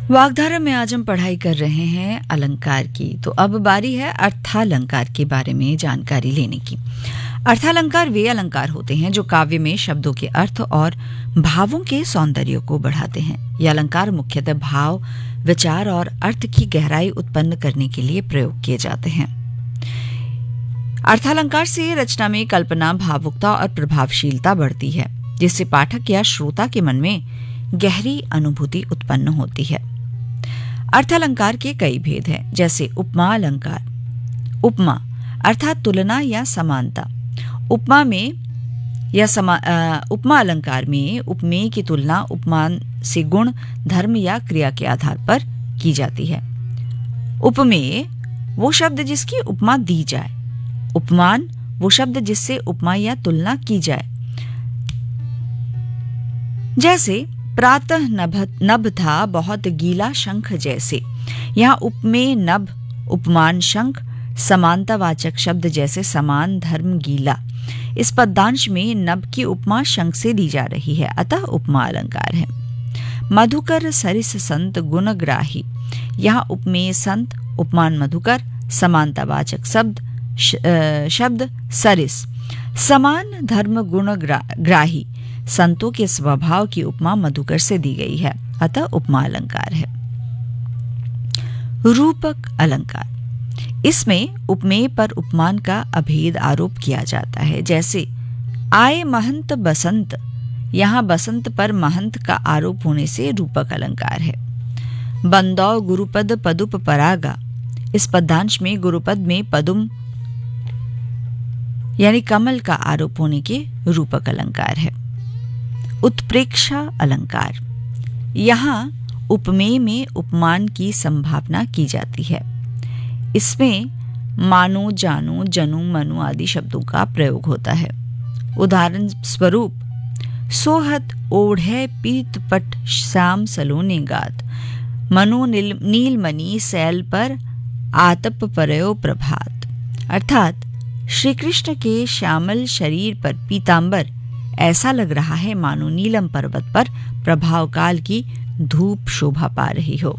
वागधारा में आज हम पढ़ाई कर रहे हैं अलंकार की। तो अब बारी है अर्थालंकार के बारे में जानकारी लेने की। अर्थालंकार वे अलंकार होते हैं जो काव्य में शब्दों के अर्थ और भावों के सौंदर्य को बढ़ाते हैं। ये अलंकार मुख्यतः भाव, विचार और अर्थ की गहराई उत्पन्न करने के लिए प्रयोग किए जाते हैं। अर्थालंकार से रचना में कल्पना, भावुकता और प्रभावशीलता बढ़ती है, जिससे पाठक या श्रोता के मन में गहरी अनुभूति उत्पन्न होती है। अर्थालंकार के कई भेद हैं, जैसे उपमा अलंकार। उपमा अर्थात तुलना या समानता। उपमा अलंकार में उपमेय की तुलना उपमान से गुण, धर्म या क्रिया के आधार पर की जाती है। उपमेय वो शब्द जिसकी उपमा दी जाए। उपमान वो शब्द जिससे उपमा या तुलना की जाए। जैसे प्रातः नभ था बहुत गीला शंख जैसे। यहाँ उपमेय नभ, उपमान शंख, समानतावाचक शब्द जैसे समान, धर्म, गीला। इस पद्यांश में नभ की उपमा शंख से दी जा रही है, अतः उपमा अलंकार है। मधुकर सरिस संत गुणग्राही। यहाँ उपमेय संत, उपमान मधुकर, समानतावाचक शब्द सरिस, समान, धर्म, गुण ग्राही। संतों के स्वभाव की उपमा मधुकर से दी गई है, अतः उपमा अलंकार है। रूपक अलंकार। इसमें उपमेय पर उपमान का अभेद आरोप किया जाता है। जैसे आए महंत बसंत। यहाँ बसंत पर महंत का आरोप होने से रूपक अलंकार है। बंदौ गुरुपद पदुप परागा। इस पद्यांश में गुरुपद में पदुम यानी कमल का आरोप होने के रूपक अलंकार है। उत्प्रेक्षा अलंकार। यहाँ उपमेय में उपमान की संभावना की जाती है। इसमें मानो, जानो, जनु, मनु आदि शब्दों का प्रयोग होता है। उदाहरण स्वरूप सोहत ओढ़े पीत पट श्याम सलोने गात। मनु नीलमणि सैल पर आतप परयो प्रभात। अर्थात श्री कृष्ण के श्यामल शरीर पर पीतांबर ऐसा लग रहा है मानो नीलम पर्वत पर प्रभाव काल की धूप शोभा पा रही हो।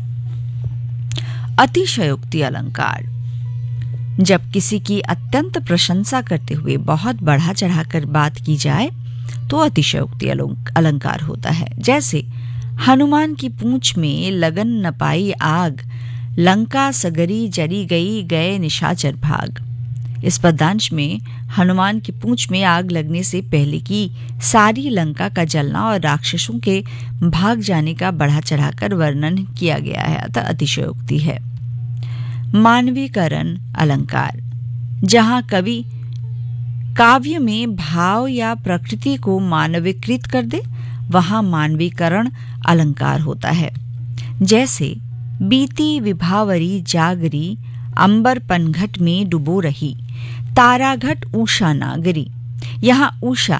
अतिशयोक्ति अलंकार। जब किसी की अत्यंत प्रशंसा करते हुए बहुत बढ़ा चढ़ाकर बात की जाए तो अतिशयोक्ति अलंकार होता है। जैसे हनुमान की पूंछ में लगन न पाई आग, लंका सगरी जरी गई गए निशाचर भाग। इस पद्यांश में हनुमान की पूंछ में आग लगने से पहले की सारी लंका का जलना और राक्षसों के भाग जाने का बढ़ा चढ़ाकर वर्णन किया गया है, अतः अतिशयोक्ति है। मानवीकरण अलंकार। जहां कवि काव्य में भाव या प्रकृति को मानवीकृत कर दे, वहां मानवीकरण अलंकार होता है। जैसे बीती विभावरी जागरी, अंबर पनघट में डुबो रही, ताराघट उषा नागरी। यहाँ उषा